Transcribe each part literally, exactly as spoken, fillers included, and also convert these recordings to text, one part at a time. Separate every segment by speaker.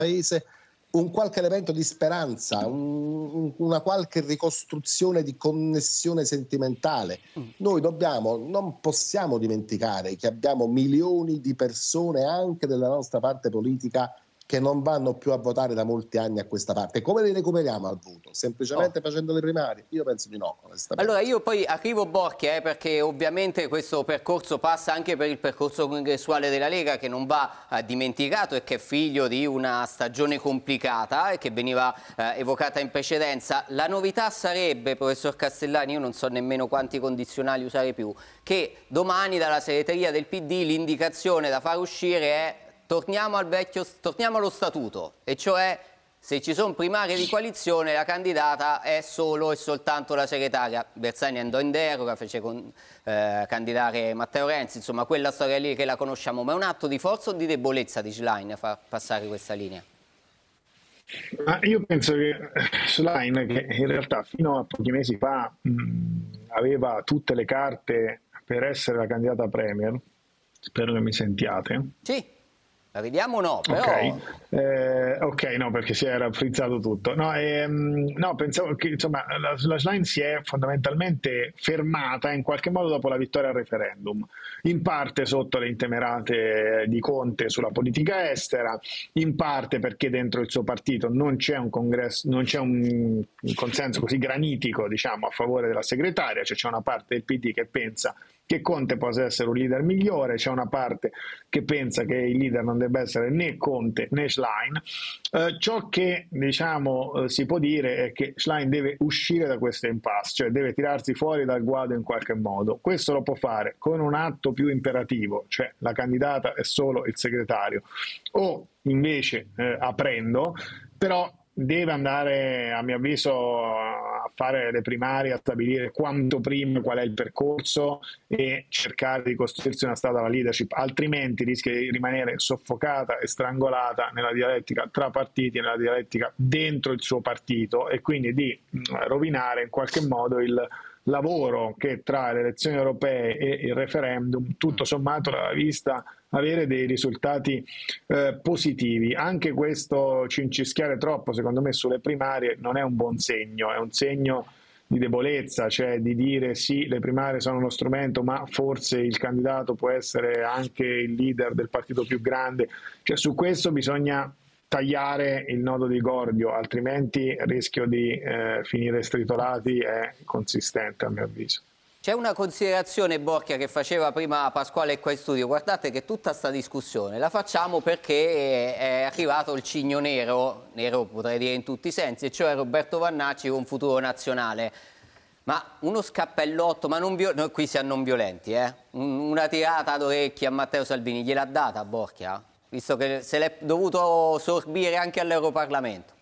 Speaker 1: paese un qualche elemento di speranza, un, una qualche ricostruzione di connessione sentimentale. Noi dobbiamo, non possiamo dimenticare che abbiamo milioni di persone anche della nostra parte politica che non vanno più a votare da molti anni a questa parte. Come li recuperiamo al voto? Semplicemente oh. facendo le primarie? Io penso di no, onestamente.
Speaker 2: Allora io poi arrivo Borchia, eh, perché ovviamente questo percorso passa anche per il percorso congressuale della Lega, che non va eh, dimenticato e che è figlio di una stagione complicata e che veniva eh, evocata in precedenza. La novità sarebbe, professor Castellani, io non so nemmeno quanti condizionali usare più, che domani dalla segreteria del P D l'indicazione da far uscire è torniamo al vecchio, torniamo allo statuto, e cioè se ci sono primarie di coalizione la candidata è solo e soltanto la segretaria. Bersani andò in deroga, fece con, eh, candidare Matteo Renzi, insomma quella storia lì che la conosciamo, ma è un atto di forza o di debolezza di Schlein far passare questa linea?
Speaker 3: Ma io penso che Schlein, che in realtà fino a pochi mesi fa mh, aveva tutte le carte per essere la candidata premier, spero che mi sentiate.
Speaker 2: Sì. La vediamo o no? Però...
Speaker 3: Ok, eh, ok, no, perché si era frizzato tutto. No, ehm, no pensavo che insomma la, la Schlein si è fondamentalmente fermata in qualche modo dopo la vittoria al referendum, in parte sotto le intemerate di Conte sulla politica estera, in parte perché dentro il suo partito non c'è un congresso, non c'è un, un consenso così granitico, diciamo, a favore della segretaria, cioè c'è una parte del P D che pensa che Conte possa essere un leader migliore, c'è una parte che pensa che il leader non debba essere né Conte né Schlein. Eh, ciò che diciamo eh, si può dire è che Schlein deve uscire da questo impasse, cioè deve tirarsi fuori dal guado in qualche modo. Questo lo può fare con un atto più imperativo, cioè la candidata è solo il segretario, o invece eh, aprendo, però deve andare, a mio avviso, a fare le primarie, a stabilire quanto prima qual è il percorso e cercare di costruirsi una strada alla leadership, altrimenti rischia di rimanere soffocata e strangolata nella dialettica tra partiti e nella dialettica dentro il suo partito, e quindi di rovinare in qualche modo il lavoro che tra le elezioni europee e il referendum tutto sommato l'aveva vista avere dei risultati eh, positivi. Anche questo cincischiare troppo, secondo me, sulle primarie non è un buon segno, è un segno di debolezza, cioè di dire sì, le primarie sono uno strumento, ma forse il candidato può essere anche il leader del partito più grande. Cioè, su questo bisogna tagliare il nodo di Gordio, altrimenti il rischio di eh, finire stritolati è consistente, a mio avviso.
Speaker 2: C'è una considerazione, Borchia, che faceva prima Pasquale qua in studio. Guardate che tutta sta discussione la facciamo perché è arrivato il cigno nero, nero potrei dire in tutti i sensi, e cioè Roberto Vannacci con Futuro Nazionale. Ma uno scappellotto, ma non vi... no, qui siamo non violenti, eh? Una tirata d'orecchie a Matteo Salvini, gliel'ha data Borchia? Visto che se l'è dovuto sorbire anche all'Europarlamento.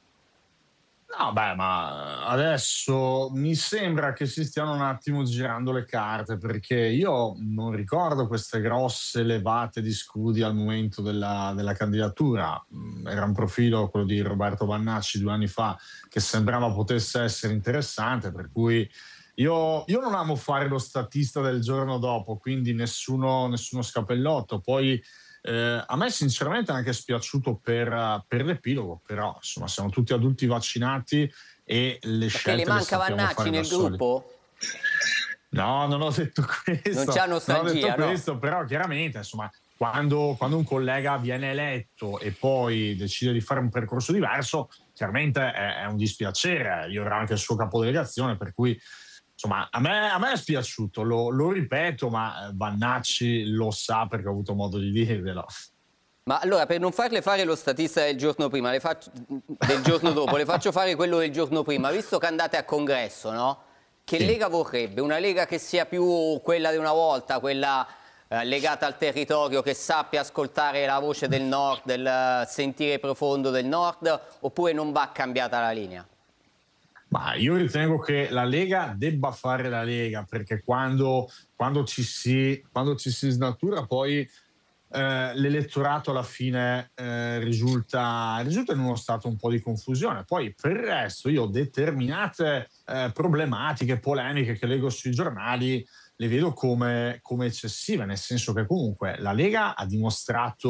Speaker 4: No, beh, ma adesso mi sembra che si stiano un attimo girando le carte, perché io non ricordo queste grosse levate di scudi al momento della, della candidatura. Era un profilo, quello di Roberto Vannacci due anni fa, che sembrava potesse essere interessante, per cui io, io non amo fare lo statista del giorno dopo, quindi nessuno, nessuno scappellotto. Poi Eh, a me sinceramente è anche spiaciuto per, per l'epilogo, però insomma siamo tutti adulti vaccinati e le
Speaker 2: Perché
Speaker 4: scelte
Speaker 2: le manca
Speaker 4: le
Speaker 2: Vannacci nel gruppo?
Speaker 4: No, non ho detto questo.
Speaker 2: Non c'è nostalgia,
Speaker 4: non ho detto
Speaker 2: no?
Speaker 4: questo, però chiaramente insomma quando, quando un collega viene eletto e poi decide di fare un percorso diverso, chiaramente è, è un dispiacere. Io ero anche il suo capodelegazione, per cui insomma, a me, a me è spiaciuto, lo, lo ripeto, ma Vannacci lo sa perché ho avuto modo di dirvelo.
Speaker 2: Ma allora, per non farle fare lo statista del giorno prima, le faccio, del giorno dopo, le faccio fare quello del giorno prima, visto che andate a congresso, no? Che sì. Lega vorrebbe? Una Lega che sia più quella di una volta, quella eh, legata al territorio, che sappia ascoltare la voce del nord, del sentire profondo del nord, oppure non va cambiata la linea?
Speaker 4: Ma io ritengo che la Lega debba fare la Lega, perché quando, quando, ci, si, quando ci si snatura poi eh, l'elettorato alla fine eh, risulta, risulta in uno stato un po' di confusione. Poi per il resto io determinate eh, problematiche, polemiche che leggo sui giornali le vedo come, come eccessive, nel senso che comunque la Lega ha dimostrato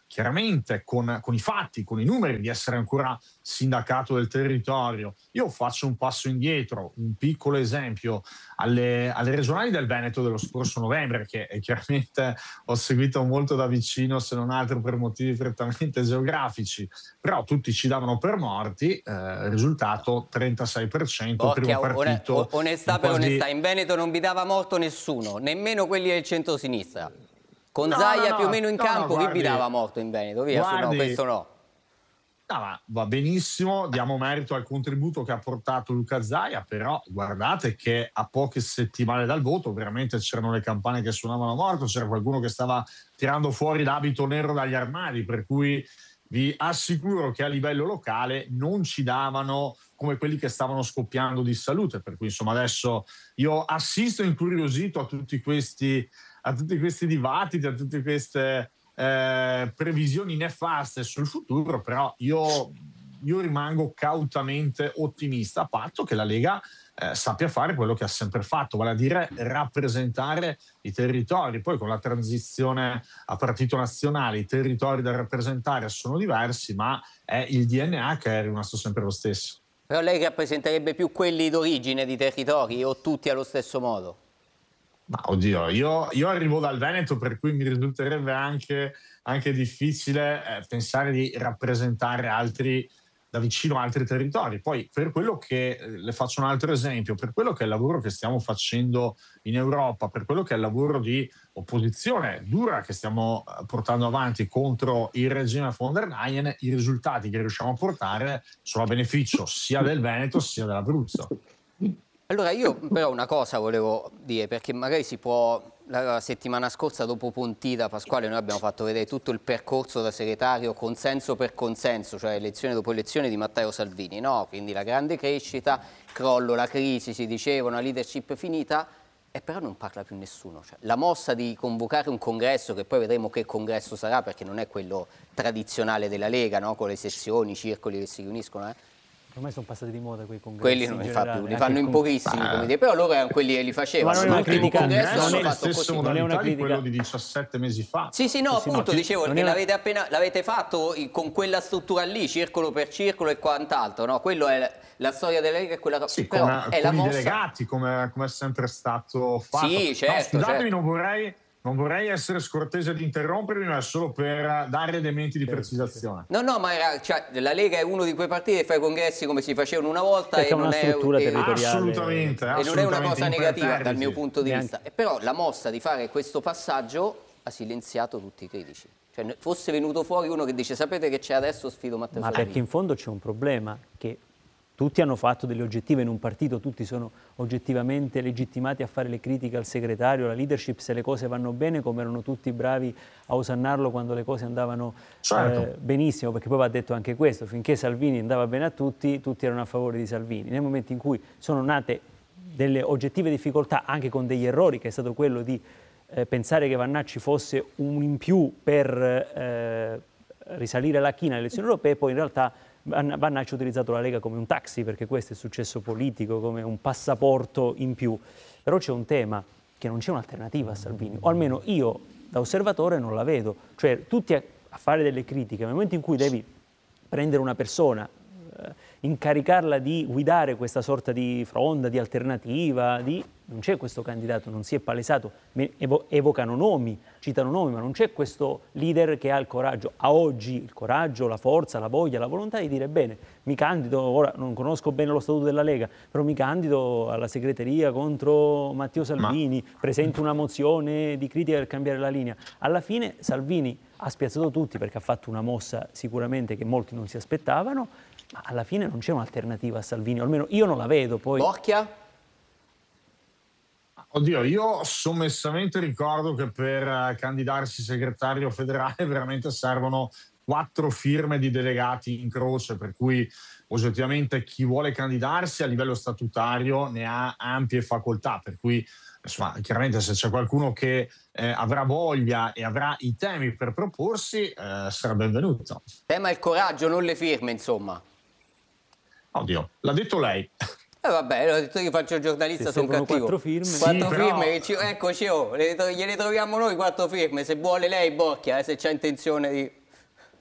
Speaker 4: chiaramente con, con i fatti, con i numeri, di essere ancora sindacato del territorio. Io faccio un passo indietro, un piccolo esempio, alle, alle regionali del Veneto dello scorso novembre, che eh, chiaramente ho seguito molto da vicino, se non altro per motivi prettamente geografici, però tutti ci davano per morti, eh, risultato trentasei per cento, primo
Speaker 2: Bocchia,
Speaker 4: partito.
Speaker 2: onestà per onestà, in Veneto non vi dava morto nessuno, nemmeno quelli del centro-sinistra. Con
Speaker 4: No,
Speaker 2: Zaia
Speaker 4: no,
Speaker 2: più o
Speaker 4: no,
Speaker 2: meno in
Speaker 4: no,
Speaker 2: campo,
Speaker 4: no,
Speaker 2: chi vi
Speaker 4: guardi,
Speaker 2: dava morto in Veneto? Via, su, no,
Speaker 4: guardi,
Speaker 2: questo no.
Speaker 4: No, ma va benissimo, diamo merito al contributo che ha portato Luca Zaia, però guardate che a poche settimane dal voto veramente c'erano le campane che suonavano morto, c'era qualcuno che stava tirando fuori l'abito nero dagli armadi, per cui vi assicuro che a livello locale non ci davano come quelli che stavano scoppiando di salute, per cui insomma adesso io assisto incuriosito a tutti questi, a tutti questi dibattiti, a tutte queste eh, previsioni nefaste sul futuro, però io, io rimango cautamente ottimista, a patto che la Lega eh, sappia fare quello che ha sempre fatto, vale a dire rappresentare i territori. Poi con la transizione a partito nazionale i territori da rappresentare sono diversi, ma è il D N A che è rimasto sempre lo stesso.
Speaker 2: Però lei rappresenterebbe più quelli d'origine di territori o tutti allo stesso modo?
Speaker 4: Ma oddio, io, io arrivo dal Veneto, per cui mi risulterebbe anche, anche difficile eh, pensare di rappresentare altri da vicino altri territori. Poi per quello che, eh, le faccio un altro esempio, per quello che è il lavoro che stiamo facendo in Europa, per quello che è il lavoro di opposizione dura che stiamo eh, portando avanti contro il regime von der Leyen, i risultati che riusciamo a portare sono a beneficio sia del Veneto sia dell'Abruzzo.
Speaker 2: Allora io però una cosa volevo dire, perché magari si può, la settimana scorsa dopo Pontida, Pasquale, noi abbiamo fatto vedere tutto il percorso da segretario consenso per consenso, cioè elezione dopo elezione di Matteo Salvini, no? Quindi la grande crescita, crollo, la crisi, si diceva, una leadership finita, e però non parla più nessuno. Cioè, la mossa di convocare un congresso, che poi vedremo che congresso sarà, perché non è quello tradizionale della Lega, no? Con le sezioni, i circoli che si riuniscono, eh?
Speaker 5: Ormai sono passati di moda quei congressi.
Speaker 2: Quelli non li fa più, li fanno in pochissimi,
Speaker 4: Ah.
Speaker 2: come dire, però loro erano quelli che li facevano.
Speaker 5: Ma non è una
Speaker 2: L'ultimo
Speaker 5: critica,
Speaker 2: congresso
Speaker 5: non
Speaker 2: hanno
Speaker 5: è-
Speaker 2: fatto
Speaker 4: stesse
Speaker 2: così.
Speaker 5: non è
Speaker 4: modalità
Speaker 5: una
Speaker 4: di
Speaker 5: critica.
Speaker 4: quello di diciassette mesi fa.
Speaker 2: Sì, sì, no,
Speaker 5: Sì, sì,
Speaker 2: appunto,
Speaker 5: no,
Speaker 2: dicevo,
Speaker 5: non
Speaker 2: che
Speaker 5: è una-
Speaker 2: l'avete appena l'avete fatto con quella struttura lì, circolo per circolo e quant'altro, no? Quello è la storia della Lega, è quella
Speaker 4: Sì,
Speaker 2: però
Speaker 4: come,
Speaker 2: è la
Speaker 4: con i
Speaker 2: mossa.
Speaker 4: delegati, come, come è sempre stato fatto.
Speaker 2: Sì, certo,
Speaker 4: no, scusatemi,
Speaker 2: certo.
Speaker 4: non vorrei, non vorrei essere scortese di interrompervi, ma è solo per dare elementi di precisazione.
Speaker 2: No, no, ma era, cioè, la Lega è uno di quei partiti che fa i congressi come si facevano una volta
Speaker 5: Perché
Speaker 2: e
Speaker 5: ha una
Speaker 2: non è,
Speaker 5: struttura
Speaker 2: e-
Speaker 5: territoriale.
Speaker 4: Assolutamente,
Speaker 2: e non è una
Speaker 4: assolutamente
Speaker 2: cosa negativa dal
Speaker 4: imperterriti.
Speaker 2: mio punto di
Speaker 5: Neanche-
Speaker 2: vista. E però la mossa di fare questo passaggio ha silenziato tutti i critici. Cioè, ne- fosse venuto fuori uno che dice sapete che c'è adesso, sfido Matteo
Speaker 5: Ma
Speaker 2: Salvini.
Speaker 5: perché in fondo c'è un problema che tutti hanno fatto delle oggettive in un partito, tutti sono oggettivamente legittimati a fare le critiche al segretario, alla leadership, se le cose vanno bene, come erano tutti bravi a osannarlo quando le cose andavano
Speaker 4: Certo.
Speaker 5: eh, benissimo, perché poi va detto anche questo, finché Salvini andava bene a tutti, tutti erano a favore di Salvini. Nel momento in cui sono nate delle oggettive difficoltà, anche con degli errori, che è stato quello di eh, pensare che Vannacci fosse un in più per eh, risalire alla china alle elezioni europee, poi in realtà Vannacci ha utilizzato la Lega come un taxi, perché questo è successo politico, come un passaporto in più. Però c'è un tema, che non c'è un'alternativa a Salvini, o almeno io da osservatore non la vedo. Cioè tutti a, a fare delle critiche, nel momento in cui devi prendere una persona, eh, incaricarla di guidare questa sorta di fronda, di alternativa, di... non c'è questo candidato, non si è palesato, evo- evocano nomi, citano nomi, ma non c'è questo leader che ha il coraggio, a oggi il coraggio, la forza, la voglia, la volontà di dire bene, mi candido, ora non conosco bene lo statuto della Lega, però mi candido alla segreteria contro Matteo Salvini, ma... presento una mozione di critica per cambiare la linea. Alla fine Salvini ha spiazzato tutti perché ha fatto una mossa sicuramente che molti non si aspettavano, ma alla fine non c'è un'alternativa a Salvini, o almeno io non la vedo. Poi...
Speaker 2: Bocchia?
Speaker 4: Oddio, io sommessamente ricordo che per candidarsi segretario federale veramente servono quattro firme di delegati in croce, per cui oggettivamente chi vuole candidarsi a livello statutario ne ha ampie facoltà, per cui insomma, chiaramente se c'è qualcuno che eh, avrà voglia e avrà i temi per proporsi, eh, sarà benvenuto.
Speaker 2: Tema il coraggio, non le firme, insomma.
Speaker 4: Oddio, l'ha detto lei.
Speaker 2: Eh vabbè, l'ho detto io, faccio il giornalista, sono cattivo.
Speaker 5: Quattro firme.
Speaker 2: Quattro
Speaker 4: Sì,
Speaker 2: firme,
Speaker 4: però...
Speaker 2: che ci, eccoci, oh, le, gliele troviamo noi quattro firme, se vuole lei Bocchia, eh, se c'ha intenzione di...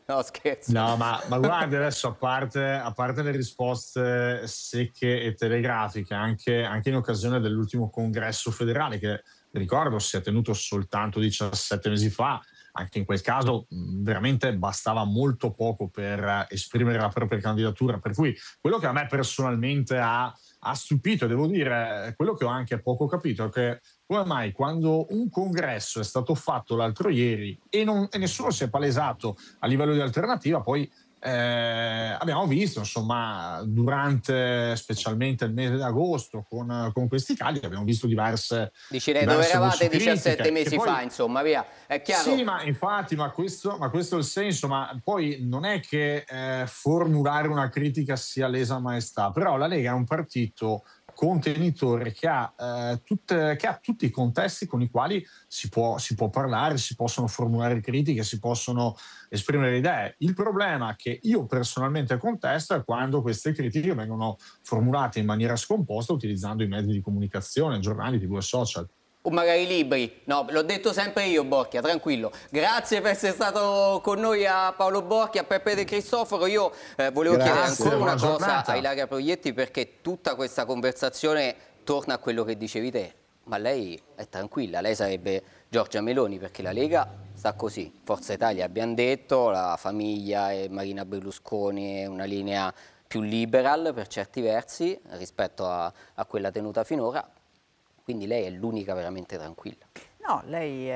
Speaker 2: No, scherzo.
Speaker 4: No, ma, ma guardi adesso, a parte, a parte le risposte secche e telegrafiche, anche, anche in occasione dell'ultimo congresso federale, che ricordo si è tenuto soltanto diciassette mesi fa, anche in quel caso mh, veramente bastava molto poco per eh, esprimere la propria candidatura, per cui quello che a me personalmente ha, ha stupito, e devo dire, quello che ho anche poco capito è che come mai quando un congresso è stato fatto l'altro ieri e, non, e nessuno si è palesato a livello di alternativa, poi eh, abbiamo visto, insomma, durante specialmente il mese d'agosto con, con questi casi, abbiamo visto diverse,
Speaker 2: Dici lei dove
Speaker 4: diverse voci
Speaker 2: eravate diciassette
Speaker 4: critiche, che
Speaker 2: mesi
Speaker 4: poi
Speaker 2: fa, insomma, via. È chiaro.
Speaker 4: sì, ma infatti, ma questo, ma questo è il senso, ma poi non è che eh, formulare una critica sia lesa maestà, però la Lega è un partito contenitore che ha, eh, tutte, che ha tutti i contesti con i quali si può, si può parlare, si possono formulare critiche, si possono esprimere idee. Il problema che io personalmente contesto è quando queste critiche vengono formulate in maniera scomposta utilizzando i mezzi di comunicazione, giornali, tivù e social.
Speaker 2: O magari libri. No, l'ho detto sempre io, Borchia, tranquillo. Grazie per essere stato con noi, a Paolo Borchia, a Peppe De Cristoforo. Io eh, volevo
Speaker 1: Grazie.
Speaker 2: chiedere ancora una
Speaker 4: Buona
Speaker 2: cosa
Speaker 4: giornata.
Speaker 2: a Ilaria Proietti, perché tutta questa conversazione torna a quello che dicevi te. Ma lei è tranquilla, lei sarebbe Giorgia Meloni, perché la Lega sta così. Forza Italia, abbiamo detto, la famiglia e Marina Berlusconi è una linea più liberal per certi versi rispetto a, a quella tenuta finora. Quindi lei è l'unica veramente tranquilla.
Speaker 6: No, lei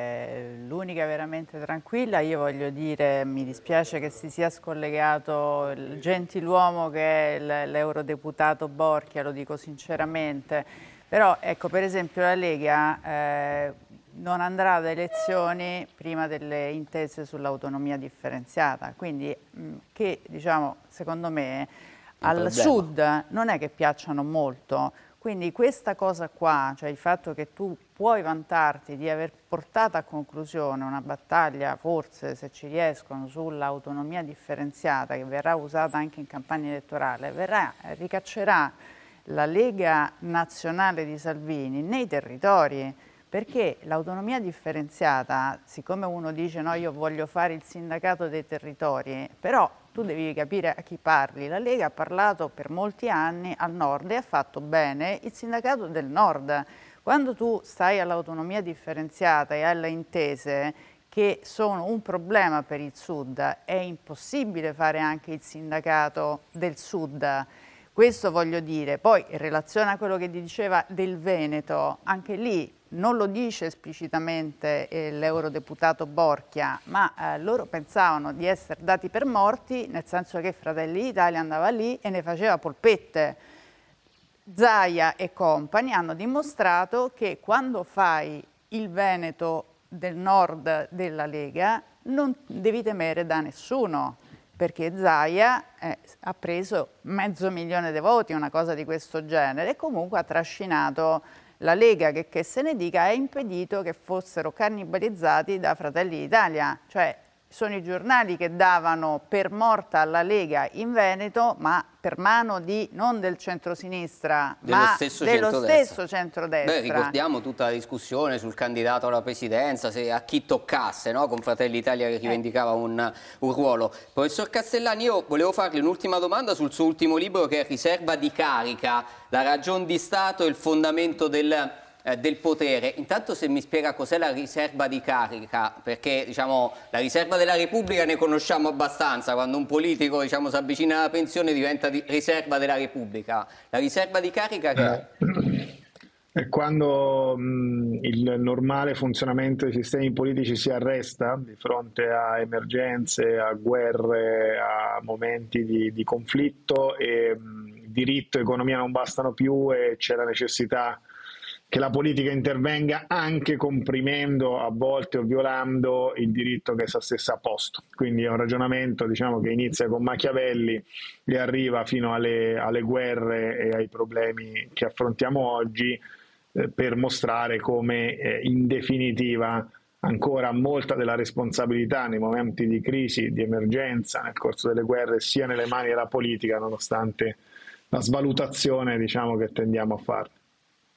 Speaker 6: è l'unica veramente tranquilla. Io voglio dire, mi dispiace che si sia scollegato il gentiluomo che è l'eurodeputato Borchia, lo dico sinceramente. Però ecco, per esempio la Lega eh, non andrà ad elezioni prima delle intese sull'autonomia differenziata. Quindi mh, che diciamo, secondo me al
Speaker 2: problema.
Speaker 6: sud non è che piacciono molto. Quindi questa cosa qua, cioè il fatto che tu puoi vantarti di aver portato a conclusione una battaglia, forse se ci riescono, sull'autonomia differenziata, che verrà usata anche in campagna elettorale, verrà, ricaccerà la Lega Nazionale di Salvini nei territori, perché l'autonomia differenziata, siccome uno dice no, io voglio fare il sindacato dei territori, però tu devi capire a chi parli. La Lega ha parlato per molti anni al nord e ha fatto bene il sindacato del nord. Quando tu stai all'autonomia differenziata e alle intese che sono un problema per il sud, è impossibile fare anche il sindacato del sud. Questo voglio dire. Poi in relazione a quello che diceva del Veneto, anche lì non lo dice esplicitamente eh, l'eurodeputato Borchia, ma eh, loro pensavano di essere dati per morti, nel senso che Fratelli d'Italia andava lì e ne faceva polpette. Zaia e compagni hanno dimostrato che quando fai il Veneto del nord della Lega non devi temere da nessuno, perché Zaia eh, ha preso mezzo milione di voti, una cosa di questo genere, e comunque ha trascinato la Lega, che, che se ne dica, ha impedito che fossero cannibalizzati da Fratelli d'Italia. Cioè sono i giornali che davano per morta alla Lega in Veneto, ma per mano di non del centrosinistra,
Speaker 2: Dello
Speaker 6: ma
Speaker 2: stesso
Speaker 6: dello
Speaker 2: centrodestra.
Speaker 6: stesso centrodestra.
Speaker 2: Beh, ricordiamo tutta la discussione sul candidato alla presidenza, se a chi toccasse, no? Con Fratelli d'Italia che rivendicava un, un ruolo. Professor Castellani, io volevo farle un'ultima domanda sul suo ultimo libro, che è Riserva di carica, la ragion di Stato e il fondamento del, eh, del potere. Intanto, se mi spiega cos'è la riserva di carica, perché diciamo la riserva della Repubblica ne conosciamo abbastanza, quando un politico diciamo, si avvicina alla pensione diventa di riserva della Repubblica. La riserva di carica che è?
Speaker 3: È quando mh, il normale funzionamento dei sistemi politici si arresta di fronte a emergenze, a guerre, a momenti di, di conflitto, e mh, diritto e economia non bastano più e c'è la necessità che la politica intervenga anche comprimendo a volte o violando il diritto che essa stessa ha posto. Quindi è un ragionamento diciamo, che inizia con Machiavelli e arriva fino alle, alle guerre e ai problemi che affrontiamo oggi, eh, per mostrare come eh, in definitiva ancora molta della responsabilità nei momenti di crisi, di emergenza, nel corso delle guerre, sia nelle mani della politica, nonostante la svalutazione diciamo, che tendiamo a fare.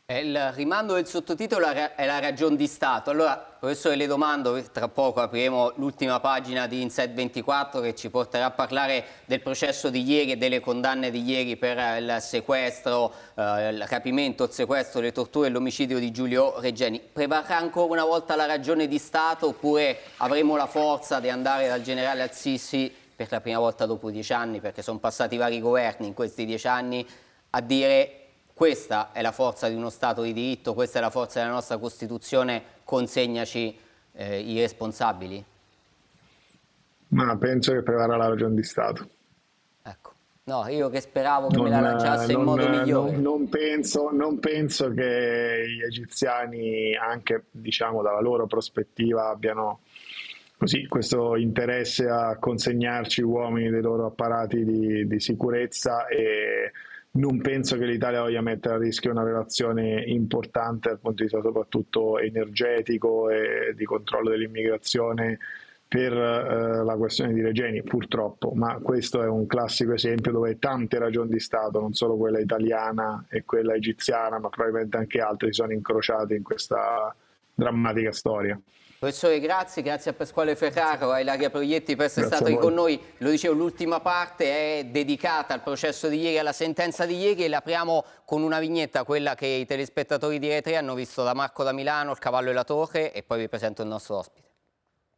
Speaker 2: Il rimando del sottotitolo è la ragion di Stato. Allora, professore, le domando, tra poco apriremo l'ultima pagina di Inside ventiquattro che ci porterà a parlare del processo di ieri e delle condanne di ieri per il sequestro, eh, il rapimento, il sequestro, le torture e l'omicidio di Giulio Regeni. Prevarrà ancora una volta la ragione di Stato oppure avremo la forza di andare dal generale al-Sisi per la prima volta dopo dieci anni, perché sono passati vari governi in questi dieci anni, a dire: questa è la forza di uno Stato di diritto, questa è la forza della nostra Costituzione, consegnaci eh, i responsabili?
Speaker 3: Ma penso che prevarrà la ragione di Stato.
Speaker 2: Ecco. No, io che speravo che
Speaker 3: non,
Speaker 2: me la lanciasse
Speaker 3: non,
Speaker 2: in modo migliore.
Speaker 3: Non, non, penso, non penso che gli egiziani, anche diciamo dalla loro prospettiva, abbiano così questo interesse a consegnarci uomini dei loro apparati di, di sicurezza, e non penso che l'Italia voglia mettere a rischio una relazione importante dal punto di vista soprattutto energetico e di controllo dell'immigrazione per eh, la questione di Regeni, purtroppo. Ma questo è un classico esempio dove tante ragioni di Stato, non solo quella italiana e quella egiziana, ma probabilmente anche altre, si sono incrociate in questa drammatica storia.
Speaker 2: Professore, grazie, grazie a Pasquale Ferraro, a Ilaria Proietti per essere
Speaker 3: Grazie
Speaker 2: stati con
Speaker 3: voi.
Speaker 2: noi. Lo dicevo, l'ultima parte è dedicata al processo di ieri, alla sentenza di ieri, e la apriamo con una vignetta, quella che i telespettatori di Rai tre hanno visto da Marco da Milano, Il cavallo e la torre, e poi vi presento il nostro ospite.